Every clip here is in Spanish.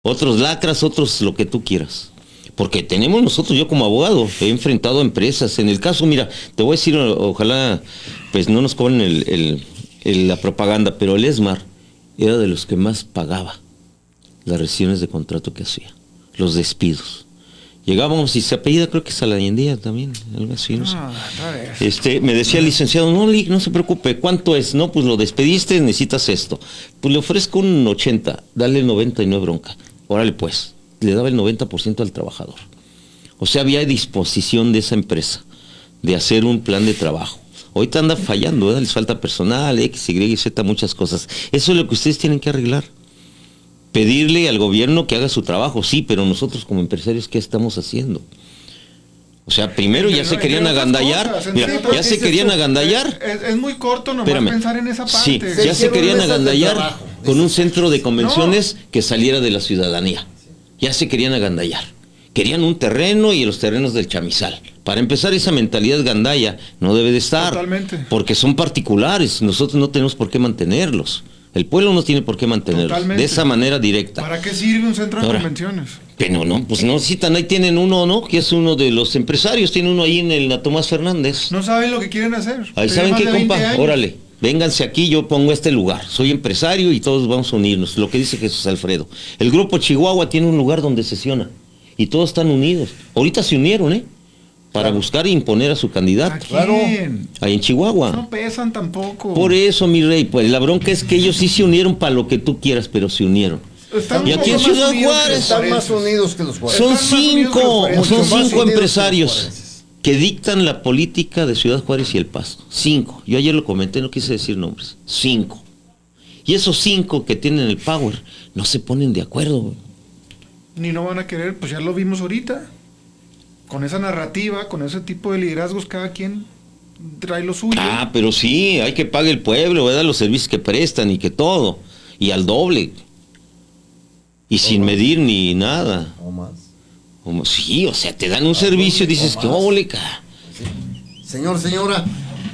Otros lacras, otros lo que tú quieras. Porque tenemos nosotros, yo como abogado, he enfrentado a empresas. En el caso, mira, te voy a decir, ojalá pues no nos cobren la propaganda, pero el ESMAR era de los que más pagaba las rescisiones de contrato que hacía, los despidos. Llegábamos y se apellida, creo que es Salayendía también, algo así, no sé. Me decía el licenciado, no se preocupe, ¿cuánto es? No, pues lo despediste, necesitas esto. Pues le ofrezco un 80, dale el 90 y no hay bronca. Órale pues, le daba el 90% al trabajador. O sea, había disposición de esa empresa de hacer un plan de trabajo. Ahorita anda fallando, ¿verdad? Les falta personal, X, Y, Z, muchas cosas. Eso es lo que ustedes tienen que arreglar. Pedirle al gobierno que haga su trabajo, sí, pero nosotros como empresarios, ¿qué estamos haciendo? O sea, primero ya se querían agandallar. Mira, ya se querían agandallar. Es muy corto nomás pensar en esa parte. Sí, ya se querían agandallar con un centro de convenciones que saliera de la ciudadanía. Ya se querían agandallar. Querían un terreno y los terrenos del chamizal. Para empezar, esa mentalidad gandalla no debe de estar. Totalmente. Porque son particulares. Nosotros no tenemos por qué mantenerlos. El pueblo no tiene por qué mantenerlos. Totalmente. De esa manera directa. ¿Para qué sirve un centro de convenciones? Pero no, pues no citan, ahí tienen uno, ¿no? Que es uno de los empresarios, tiene uno ahí en la Tomás Fernández. No saben lo que quieren hacer. Ahí saben qué, compa, órale, vénganse aquí, yo pongo este lugar. Soy empresario y todos vamos a unirnos, lo que dice Jesús Alfredo. El Grupo Chihuahua tiene un lugar donde sesiona y todos están unidos. Ahorita se unieron, para buscar e imponer a su candidato. Claro. Ahí en Chihuahua. No pesan tampoco. Por eso, mi rey, pues la bronca es que ellos sí se unieron para lo que tú quieras, pero se unieron. Y aquí en Ciudad Juárez están más unidos que los Juárez. Son cinco empresarios que dictan la política de Ciudad Juárez y El Paso. 5. Yo ayer lo comenté, no quise decir nombres. 5. Y esos 5 que tienen el power no se ponen de acuerdo. Ni no van a querer, pues ya lo vimos ahorita. Con esa narrativa, con ese tipo de liderazgos, cada quien trae lo suyo. Pero sí, hay que pagar el pueblo, ¿verdad? Los servicios que prestan y que todo. Y al doble. Y sin medir ni nada. O más. Sí, o sea, te dan un servicio y dices que óleca. Señor, señora.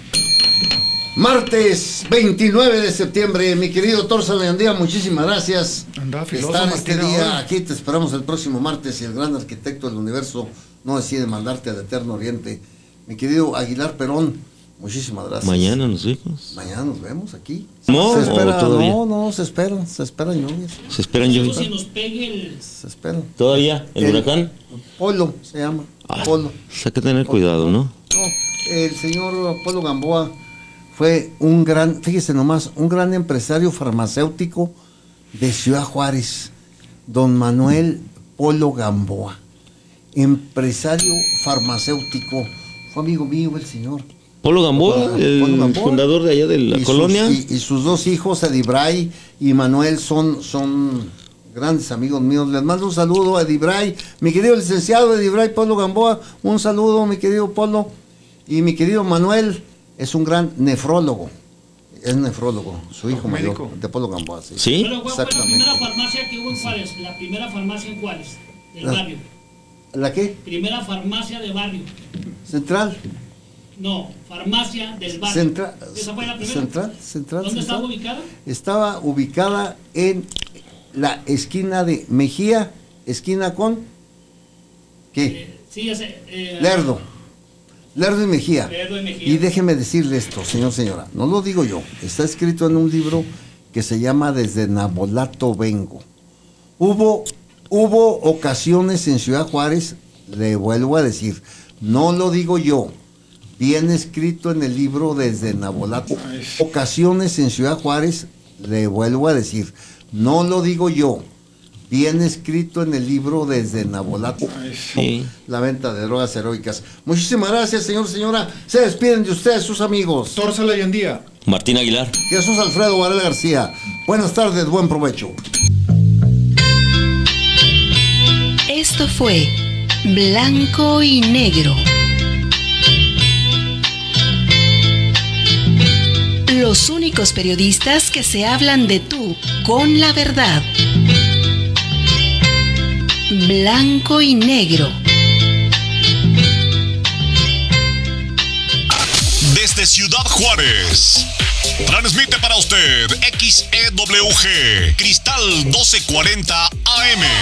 Martes 29 de septiembre, mi querido Torza Leandía, muchísimas gracias. Estar este día aquí, te esperamos el próximo martes, y el gran arquitecto del universo no decide mandarte al eterno oriente. Mi querido Aguilar Perón, muchísimas gracias. Mañana nos vemos. Mañana nos vemos aquí. No, se espera, todavía. Se esperan lluvias. Se esperan lluvias. Si nos pegue el... Se esperan. ¿Todavía? ¿El huracán? Polo se llama. Polo. Hay que tener cuidado, ¿no? El señor Polo Gamboa fue fíjese nomás, un gran empresario farmacéutico de Ciudad Juárez, don Manuel Polo Gamboa, empresario farmacéutico, fue amigo mío el señor. Polo Gamboa, el fundador de allá de la colonia. Y sus dos hijos, Edibray y Manuel, son grandes amigos míos. Les mando un saludo a Edibray, mi querido licenciado Edibray Polo Gamboa, un saludo, mi querido Polo. Y mi querido Manuel es un gran nefrólogo. Es nefrólogo, su hijo mayor, de Polo Gamboa. ¿Sí? Pero, exactamente. La primera farmacia que hubo en Juárez, la primera farmacia en Juárez, del barrio. ¿La qué? Primera farmacia de barrio. ¿Central? No, farmacia del barrio. ¿Esa fue la primera? Central. ¿Dónde estaba ubicada? Estaba ubicada en la esquina de Mejía, esquina con... ¿Qué? Lerdo y Mejía. Y déjeme decirle esto, señora, no lo digo yo, está escrito en un libro que se llama Desde Nabolato Vengo. Hubo ocasiones en Ciudad Juárez, le vuelvo a decir, no lo digo yo, viene escrito en el libro Desde Nabolato. Ocasiones en Ciudad Juárez, le vuelvo a decir, no lo digo yo, viene escrito en el libro Desde Nabolato. Sí. La venta de drogas heroicas. Muchísimas gracias, señora. Se despiden de ustedes, sus amigos. Torza Leandía. Martín Aguilar. Jesús Alfredo Varela García. Buenas tardes, buen provecho. Esto fue Blanco y Negro. Los únicos periodistas que se hablan de tú con la verdad. Blanco y Negro. Desde Ciudad Juárez, transmite para usted XEWG Cristal 1240 AM.